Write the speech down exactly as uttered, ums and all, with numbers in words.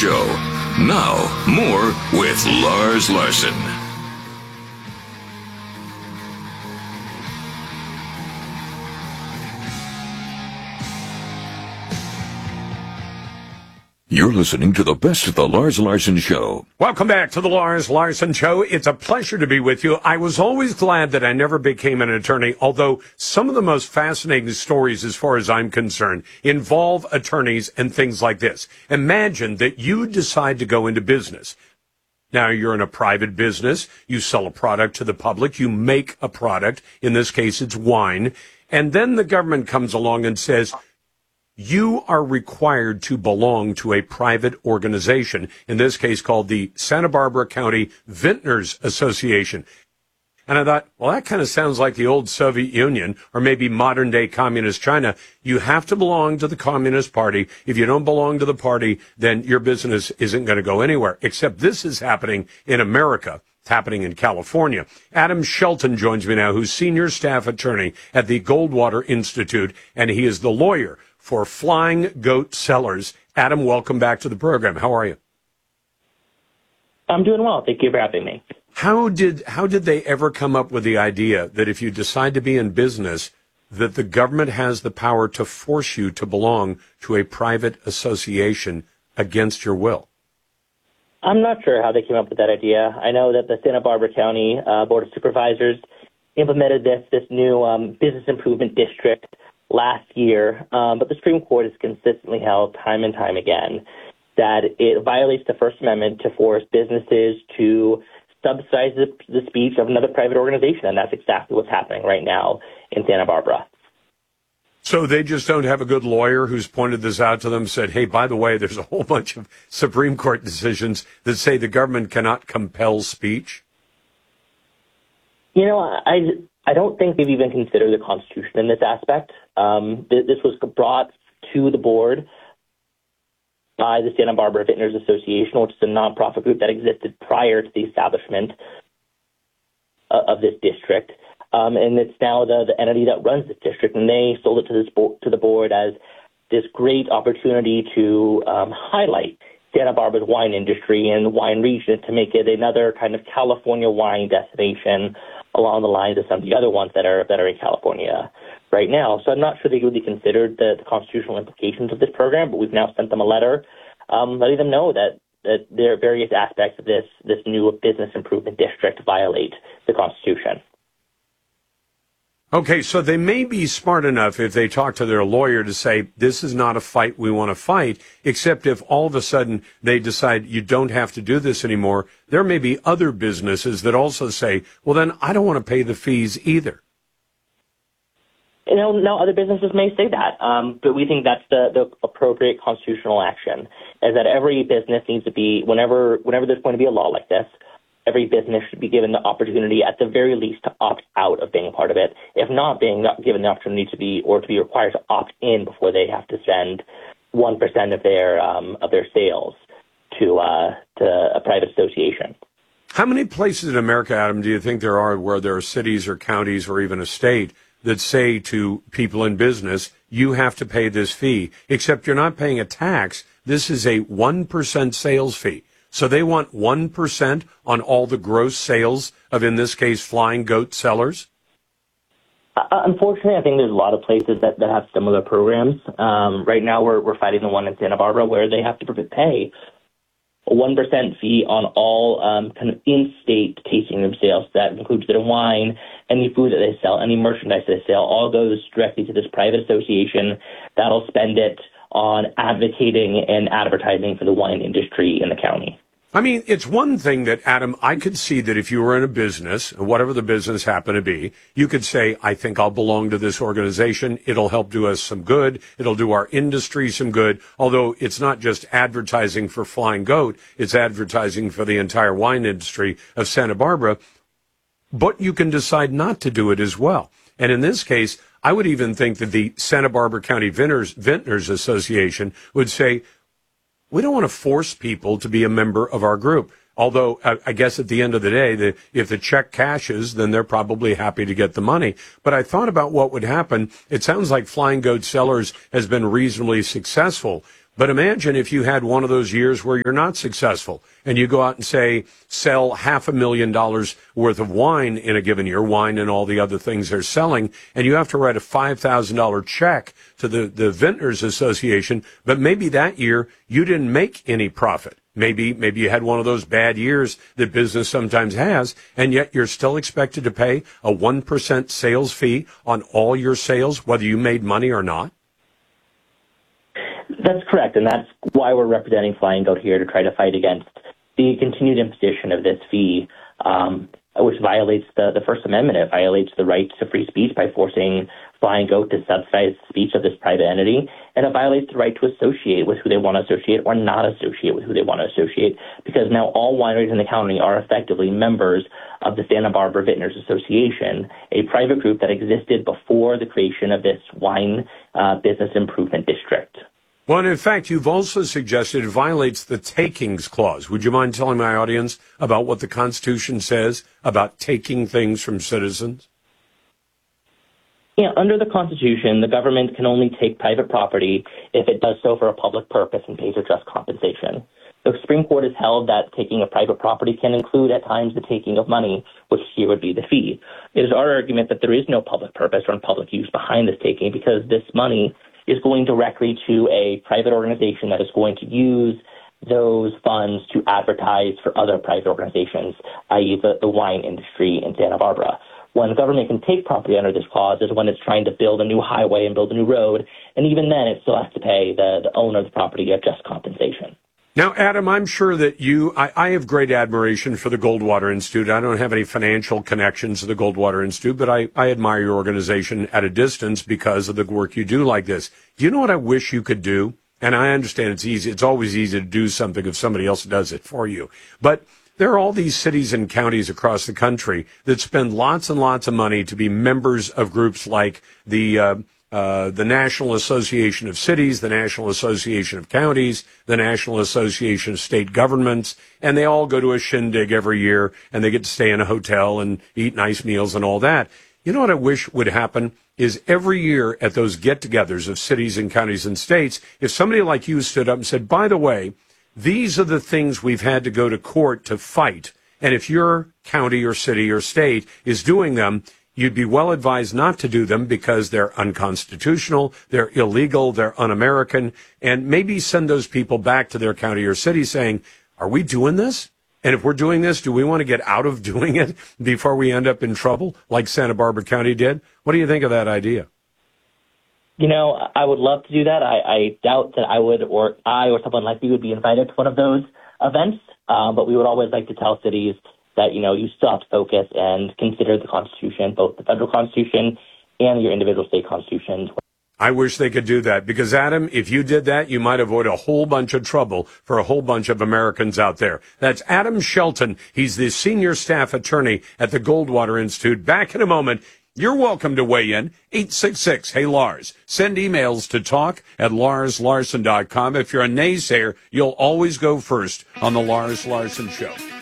Show. Now, more with Lars Larson. You're listening to the best of the Lars Larson Show. Welcome back to the Lars Larson Show. It's a pleasure to be with you. I was always glad that I never became an attorney, although some of the most fascinating stories, as far as I'm concerned, involve attorneys and things like this. Imagine that you decide to go into business. Now, you're in a private business. You sell a product to the public. You make a product. In this case, it's wine. And then the government comes along and says, you are required to belong to a private organization, in this case called the Santa Barbara County Vintners Association. And I thought, well, that kind of sounds like the old Soviet Union or maybe modern-day communist China. You have to belong to the Communist Party. If you don't belong to the party, then your business isn't going to go anywhere, except this is happening in America. It's happening in California. Adam Shelton joins me now, who's senior staff attorney at the Goldwater Institute, and he is the lawyer for Flying Goat Cellars. Adam, welcome back to the program. How are you? I'm doing well. Thank you for having me. How did how did they ever come up with the idea that if you decide to be in business, that the government has the power to force you to belong to a private association against your will? I'm not sure how they came up with that idea. I know that the Santa Barbara County uh, Board of Supervisors implemented this this new um, business improvement district last year, um, but the Supreme Court has consistently held time and time again that it violates the First Amendment to force businesses to subsidize the, the speech of another private organization, and that's exactly what's happening right now in Santa Barbara. So they just don't have a good lawyer who's pointed this out to them, said, hey, by the way, there's a whole bunch of Supreme Court decisions that say the government cannot compel speech? You know, I, I don't think they've even considered the Constitution in this aspect. Um, th- this was brought to the board by the Santa Barbara Vintners Association, which is a nonprofit group that existed prior to the establishment uh, of this district. Um, and it's now the, the entity that runs this district, and they sold it to, this bo- to the board as this great opportunity to um, highlight Santa Barbara's wine industry and wine region to make it another kind of California wine destination along the lines of some of the other ones that are that are in California right now. So I'm not sure they really considered the, the constitutional implications of this program, but we've now sent them a letter um, letting them know that, that there are various aspects of this, this new business improvement district violate the Constitution. Okay, so they may be smart enough if they talk to their lawyer to say, this is not a fight we want to fight, except if all of a sudden they decide you don't have to do this anymore, there may be other businesses that also say, well, then I don't want to pay the fees either. You know, no, other businesses may say that, um, but we think that's the, the appropriate constitutional action, is that every business needs to be, whenever whenever there's going to be a law like this, every business should be given the opportunity, at the very least, to opt out of being a part of it, if not being given the opportunity to be, or to be required to opt in before they have to spend one percent of their um, of their sales to uh, to a private association. How many places in America, Adam, do you think there are where there are cities or counties or even a state that say to people in business, you have to pay this fee, except you're not paying a tax. This is a one percent sales fee. So they want one percent on all the gross sales of, in this case, Flying Goat Cellars? Uh, unfortunately, I think there's a lot of places that, that have similar programs. Um, right now, we're, we're fighting the one in Santa Barbara where they have to pay a one percent fee on all um, kind of in-state tasting room sales. That includes their wine, any food that they sell, any merchandise they sell, all goes directly to this private association that'll spend it on advocating and advertising for the wine industry in the county. I mean, it's one thing that, Adam, I could see that if you were in a business, whatever the business happened to be, you could say, I think I'll belong to this organization. It'll help do us some good. It'll do our industry some good. Although it's not just advertising for Flying Goat, it's advertising for the entire wine industry of Santa Barbara. But you can decide not to do it as well. And in this case, I would even think that the Santa Barbara County Vintners, Vintners Association would say, we don't want to force people to be a member of our group. Although, I guess at the end of the day, the, if the check cashes, then they're probably happy to get the money. But I thought about what would happen. It sounds like Flying Goat Cellars has been reasonably successful. But imagine if you had one of those years where you're not successful and you go out and say, sell half a million dollars worth of wine in a given year, wine and all the other things they're selling, and you have to write a five thousand dollars check to the, the Vintners Association, but maybe that year you didn't make any profit. Maybe, maybe you had one of those bad years that business sometimes has, and yet you're still expected to pay a one percent sales fee on all your sales, whether you made money or not. That's correct, and that's why we're representing Flying Goat here to try to fight against the continued imposition of this fee, um, which violates the, the First Amendment. It violates the right to free speech by forcing Flying Goat to subsidize the speech of this private entity, and it violates the right to associate with who they want to associate or not associate with who they want to associate, because now all wineries in the county are effectively members of the Santa Barbara Vintners Association, a private group that existed before the creation of this wine uh, business improvement district. Well, and in fact, you've also suggested it violates the takings clause. Would you mind telling my audience about what the Constitution says about taking things from citizens? Yeah, under the Constitution, the government can only take private property if it does so for a public purpose and pays a just compensation. The Supreme Court has held that taking of private property can include at times the taking of money, which here would be the fee. It is our argument that there is no public purpose or public use behind this taking because this money is going directly to a private organization that is going to use those funds to advertise for other private organizations, that is the, the wine industry in Santa Barbara. When the government can take property under this clause is when it's trying to build a new highway and build a new road, and even then it still has to pay the, the owner of the property a just compensation. Now, Adam, I'm sure that you, I, I have great admiration for the Goldwater Institute. I don't have any financial connections to the Goldwater Institute, but I, I admire your organization at a distance because of the work you do like this. Do you know what I wish you could do? And I understand it's easy. It's always easy to do something if somebody else does it for you. But there are all these cities and counties across the country that spend lots and lots of money to be members of groups like the, uh, Uh, the National Association of Cities, the National Association of Counties, the National Association of State Governments, and they all go to a shindig every year, and they get to stay in a hotel and eat nice meals and all that. You know what I wish would happen is every year at those get-togethers of cities and counties and states, if somebody like you stood up and said, by the way, these are the things we've had to go to court to fight, and if your county or city or state is doing them, you'd be well advised not to do them because they're unconstitutional, they're illegal, they're un-American, and maybe send those people back to their county or city saying, are we doing this? And if we're doing this, do we want to get out of doing it before we end up in trouble like Santa Barbara County did? What do you think of that idea? You know, I would love to do that. I, I doubt that I would, or I or someone like me would be invited to one of those events, uh, but we would always like to tell cities that, you know, you still have to focus and consider the Constitution, both the federal Constitution and your individual state constitutions. I wish they could do that because, Adam, if you did that, you might avoid a whole bunch of trouble for a whole bunch of Americans out there. That's Adam Shelton. He's the senior staff attorney at the Goldwater Institute. Back in a moment. You're welcome to weigh in. eight six six, hey, Lars. Send emails to talk at lars larson dot com. If you're a naysayer, you'll always go first on the Lars Larson Show.